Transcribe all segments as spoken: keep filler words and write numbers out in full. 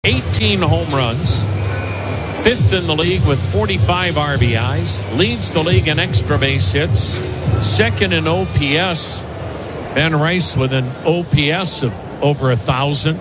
eighteen home runs, fifth in the league with forty-five R B Is, leads the league in extra base hits, second in O P S. Ben Rice with an O P S of over a thousand.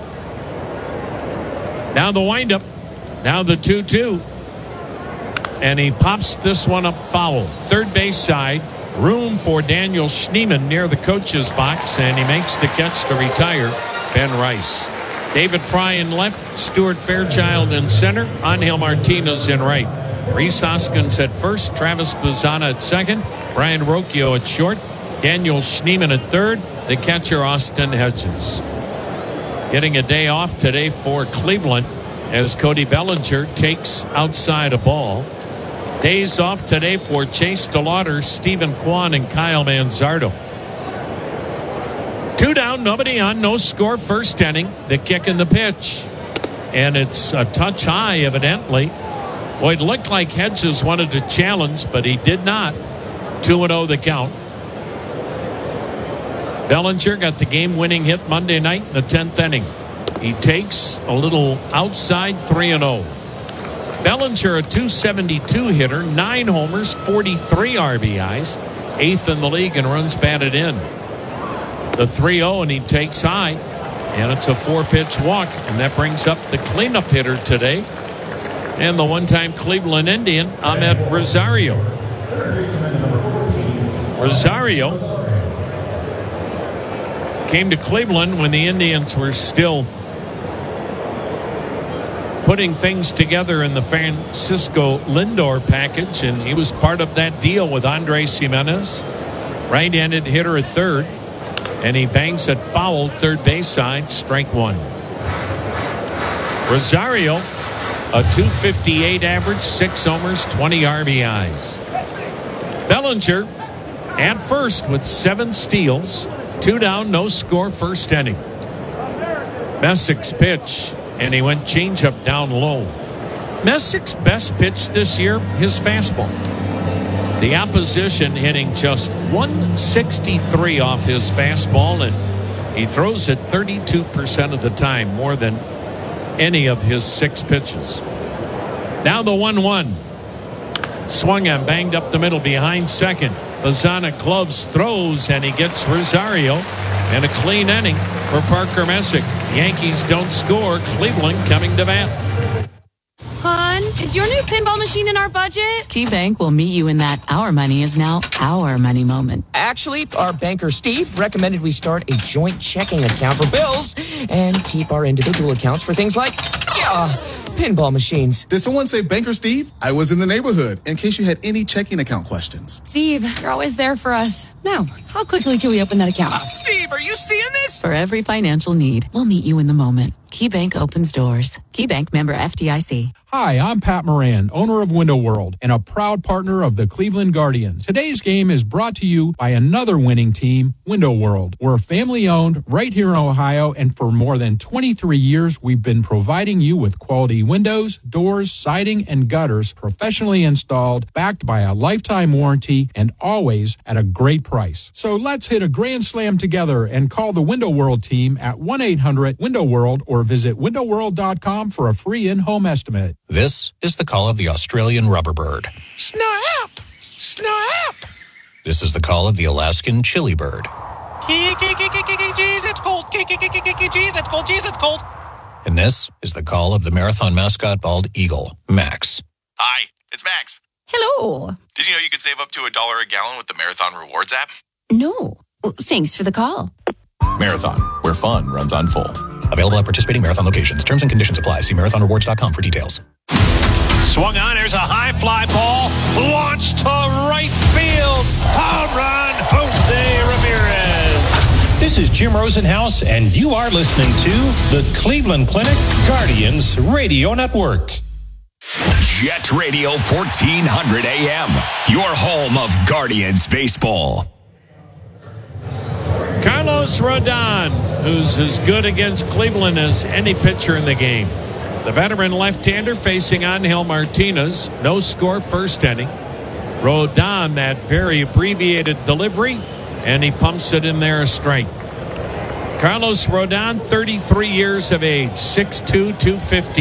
Now the windup, now the two two. And he pops this one up foul. Third base side, room for Daniel Schneemann near the coach's box, and he makes the catch to retire Ben Rice. David Fry in left, Stuart Fairchild in center, Angel Martinez in right. Rhys Hoskins at first, Travis Bazzana at second, Brian Rocchio at short, Daniel Schneemann at third, the catcher Austin Hedges. Getting a day off today for Cleveland as Cody Bellinger takes outside a ball. Days off today for Chase DeLauder, Stephen Kwan, and Kyle Manzardo. Two down, nobody on, no score, first inning. The kick and the pitch. And it's a touch high, evidently. Well, it looked like Hedges wanted to challenge, but he did not. two and oh the count. Bellinger got the game-winning hit Monday night in the tenth inning. He takes a little outside three and oh. Bellinger, a two seventy-two hitter, nine homers, forty-three R B Is, eighth in the league in runs batted in. The three oh, and he takes high, and it's a four-pitch walk, and that brings up the cleanup hitter today, and the one-time Cleveland Indian, Ahmed Rosario. Rosario came to Cleveland when the Indians were still putting things together in the Francisco Lindor package, and he was part of that deal with Andres Gimenez. Right-handed hitter at third, and he bangs it foul third base side, strike one. Rosario, a two fifty-eight average, six homers, twenty R B Is. Bellinger at first with seven steals, two down, no score, first inning. Messic's pitch, and he went changeup down low. Messic's best pitch this year, his fastball. The opposition hitting just one sixty-three off his fastball, and he throws it thirty-two percent of the time, more than any of his six pitches. Now the one one. Swung and banged up the middle behind second. Bazzana gloves, throws, and he gets Rosario. And a clean inning for Parker Messick. Yankees don't score. Cleveland coming to bat. Hon, is your new pinball machine in our budget? KeyBank will meet you in that our money is now our money moment. Actually, our banker Steve recommended we start a joint checking account for bills and keep our individual accounts for things like uh, pinball machines. Did someone say Banker Steve? I was in the neighborhood in case you had any checking account questions. Steve, you're always there for us. Now, how quickly can we open that account? Uh, Steve, are you seeing this? For every financial need, we'll meet you in the moment. KeyBank opens doors. KeyBank, member F D I C. Hi, I'm Pat Moran, owner of Window World and a proud partner of the Cleveland Guardians. Today's game is brought to you by another winning team, Window World. We're family-owned right here in Ohio, and for more than twenty-three years, we've been providing you with quality windows, doors, siding, and gutters professionally installed, backed by a lifetime warranty, and always at a great price. So let's hit a grand slam together and call the Window World team at one eight hundred window world or visit window world dot com for a free in-home estimate. This is the call of the Australian rubberbird. Snap! Snap! This is the call of the Alaskan chili bird. Jeez, it's cold. Jeez, it's cold. Jeez, it's cold. And this is the call of the marathon mascot bald eagle, Max. Hi, it's Max. Hello. Did you know you could save up to a dollar a gallon with the Marathon Rewards app? No. Well, thanks for the call. Marathon, where fun runs on full. Available at participating Marathon locations. Terms and conditions apply. See marathon rewards dot com for details. Swung on. There's a high fly ball. Launched to right field. Home run, Jose Ramirez. This is Jim Rosenhaus, and you are listening to the Cleveland Clinic Guardians Radio Network. Jet Radio fourteen hundred A M, your home of Guardians baseball. Carlos Rodon, who's as good against Cleveland as any pitcher in the game. The veteran left-hander facing Angel Martinez. No score, first inning. Rodon, that very abbreviated delivery, and he pumps it in there, a strike. Carlos Rodon, thirty-three years of age, six two, two fifty.